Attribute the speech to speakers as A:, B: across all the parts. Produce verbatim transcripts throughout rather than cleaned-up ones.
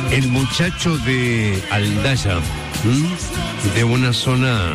A: El muchacho de Aldaya, ¿m? de una zona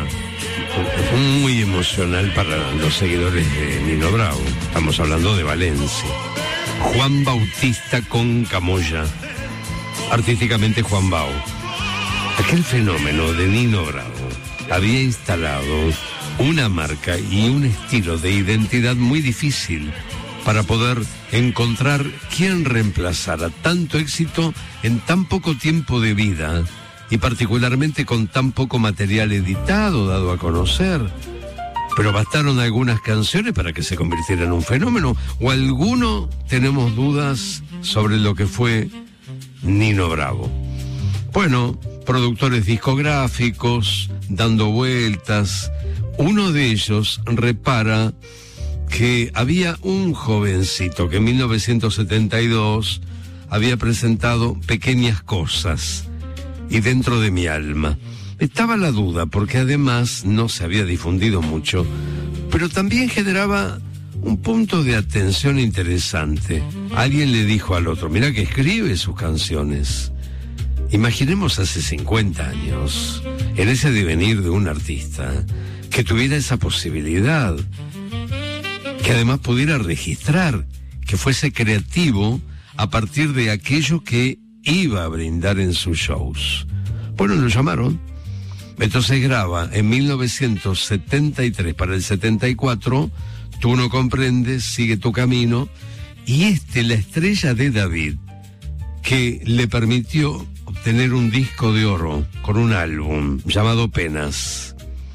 A: muy emocional para los seguidores de Nino Bravo. Estamos hablando de Valencia. Juan Bautista con Camoya, artísticamente Juan Bau. Aquel fenómeno de Nino Bravo había instalado una marca y un estilo de identidad muy difícil para poder encontrar quién reemplazara tanto éxito en tan poco tiempo de vida y particularmente con tan poco material editado, dado a conocer. Pero bastaron algunas canciones para que se convirtiera en un fenómeno, o alguno tenemos dudas sobre lo que fue Nino Bravo. Bueno, productores discográficos, dando vueltas, uno de ellos repara que había un jovencito que en mil novecientos setenta y dos había presentado Pequeñas Cosas y Dentro de mi alma. Estaba la duda porque además no se había difundido mucho, pero también generaba un punto de atención interesante. Alguien le dijo al otro: mira que escribe sus canciones. Imaginemos hace cincuenta años, en ese devenir de un artista, que tuviera esa posibilidad, que además pudiera registrar, que fuese creativo a partir de aquello que iba a brindar en sus shows. Bueno, lo llamaron. Entonces graba en mil novecientos setenta y tres para el setenta y cuatro, Tú no comprendes, Sigue tu camino, y este, La estrella de David, que le permitió obtener un disco de oro con un álbum llamado Penas.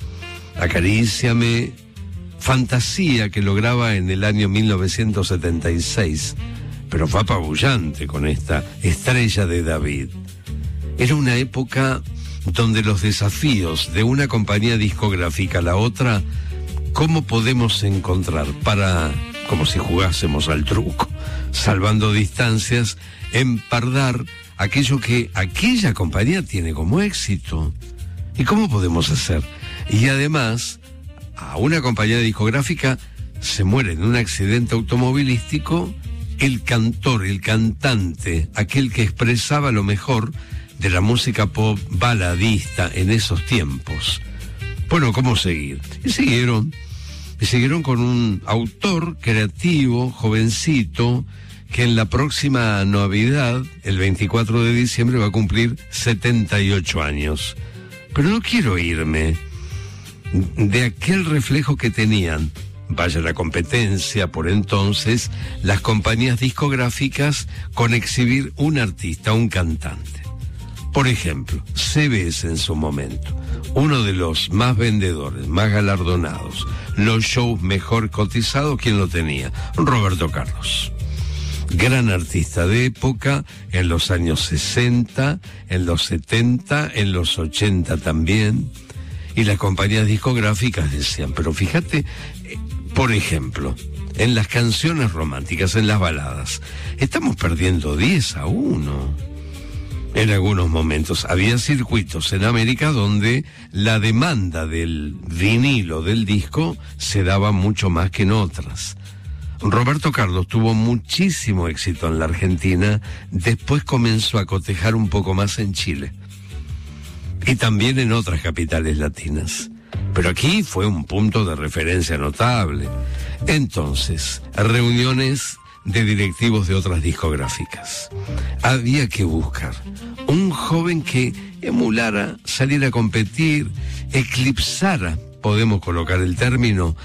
A: Acaríciame, Fantasía, que lo graba en el año mil novecientos setenta y seis, pero fue apabullante con esta Estrella de David. Era una época donde los desafíos de una compañía discográfica a la otra, ¿cómo podemos encontrar para, como si jugásemos al truco, salvando distancias, empardar aquello que aquella compañía tiene como éxito? ¿Y cómo podemos hacer? Y además, a una compañía discográfica se muere en un accidente automovilístico el cantor, el cantante, aquel que expresaba lo mejor de la música pop baladista en esos tiempos. Bueno, ¿cómo seguir? Y siguieron, y siguieron con un autor creativo, jovencito, que en la próxima Navidad, el veinticuatro de diciembre, va a cumplir setenta y ocho años. Pero no quiero irme de aquel reflejo que tenían, vaya la competencia por entonces, las compañías discográficas con exhibir un artista, un cantante. Por ejemplo, C B S en su momento, uno de los más vendedores, más galardonados, los shows mejor cotizados, ¿quién lo tenía? Roberto Carlos. Gran artista de época, en los años sesenta, en los setenta, en los ochenta también. Y las compañías discográficas decían, pero fíjate, por ejemplo, en las canciones románticas, en las baladas, estamos perdiendo diez a uno. En algunos momentos había circuitos en América donde la demanda del vinilo, del disco, se daba mucho más que en otras. Roberto Carlos tuvo muchísimo éxito en la Argentina, después comenzó a cotejar un poco más en Chile y también en otras capitales latinas. Pero aquí fue un punto de referencia notable. Entonces, reuniones de directivos de otras discográficas. Había que buscar un joven que emulara, saliera a competir, eclipsara, podemos colocar el término,